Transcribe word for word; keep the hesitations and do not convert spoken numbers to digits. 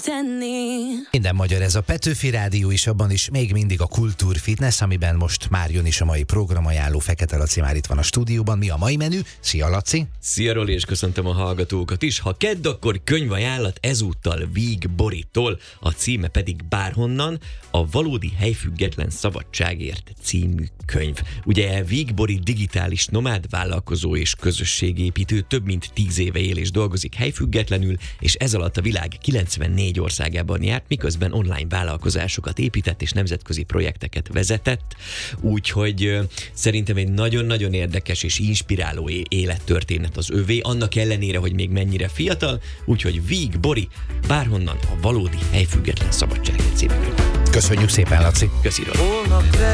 tenni. Minden magyar, ez a Petőfi Rádió is, abban is még mindig a Kultúr Fitness, amiben most már jön is a mai programajánló. Fekete Laci már itt van a stúdióban. Mi a mai menü? Szia, Laci! Szia, Roli, és köszöntöm a hallgatókat is. Ha kedd, akkor könyvajánlat ezúttal Víg Boritól, a címe pedig Bárhonnan, a valódi helyfüggetlen szabadságért című könyv. Ugye Víg Borit digitális nomád, vállalkozó és közösségépítő, több mint tíz éve él és dolgozik helyfüggetlenül, és ez alatt a világ kilencvennégy országában járt, miközben online vállalkozásokat épített és nemzetközi projekteket vezetett, úgyhogy uh, szerintem egy nagyon-nagyon érdekes és inspiráló élettörténet az övé, annak ellenére, hogy még mennyire fiatal, úgyhogy Víg Bori, Bárhonnan, a valódi helyfüggetlen szabadságért című könyv. Köszönjük szépen, Laci! Köszi, Roli.